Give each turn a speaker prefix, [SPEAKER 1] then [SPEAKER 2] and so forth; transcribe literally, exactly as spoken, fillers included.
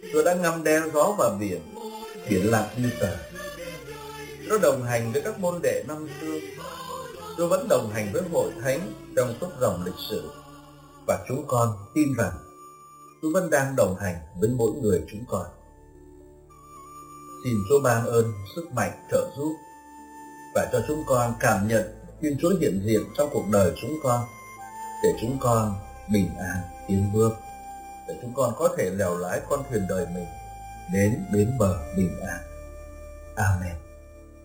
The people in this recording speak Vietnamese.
[SPEAKER 1] Chúa đã ngâm đe gió vào biển, biển lặng như tờ. Chúa đồng hành với các môn đệ năm xưa. Chúa vẫn đồng hành với hội thánh trong suốt dòng lịch sử. Và chúng con tin rằng Chúa vẫn đang đồng hành với mỗi người chúng con. Xin Chúa ban ơn, sức mạnh trợ giúp và cho chúng con cảm nhận Thiên Chúa hiện diện trong cuộc đời chúng con, để chúng con bình an tiến bước, để chúng con có thể lèo lái con thuyền đời mình đến bến bờ bình an. Amen.